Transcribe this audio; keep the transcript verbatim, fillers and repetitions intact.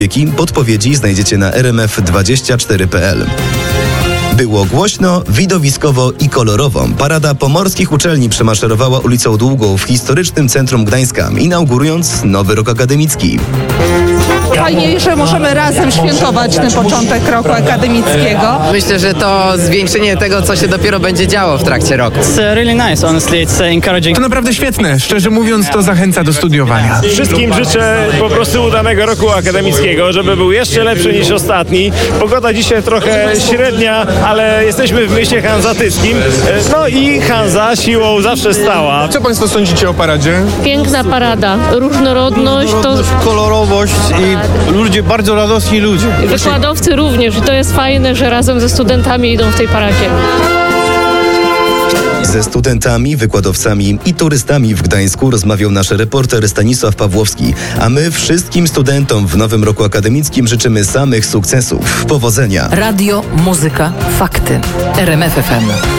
Podpowiedzi znajdziecie na r m f dwadzieścia cztery kropka p l. Było głośno, widowiskowo i kolorowo. Parada pomorskich uczelni przemaszerowała ulicą Długą w historycznym centrum Gdańska, inaugurując nowy rok akademicki. Fajnie, że możemy razem świętować ten początek roku akademickiego. Myślę, że to zwiększenie tego, co się dopiero będzie działo w trakcie roku. It's really nice, honestly. It's encouraging. To naprawdę świetne. Szczerze mówiąc, to zachęca do studiowania. Wszystkim życzę po prostu udanego roku akademickiego, żeby był jeszcze lepszy niż ostatni. Pogoda dzisiaj trochę średnia, ale jesteśmy w mieście hanzatyckim. No i Hanza siłą zawsze stała. Co Państwo sądzicie o paradzie? Piękna parada, różnorodność, to kolorowość i ludzie, bardzo radosni ludzie. wykładowcy również. I to jest fajne, że razem ze studentami idą w tej paradzie. Ze studentami, wykładowcami i turystami w Gdańsku rozmawiał nasz reporter Stanisław Pawłowski, a my wszystkim studentom w nowym roku akademickim życzymy samych sukcesów. Powodzenia! Radio, muzyka, fakty. R M F F M.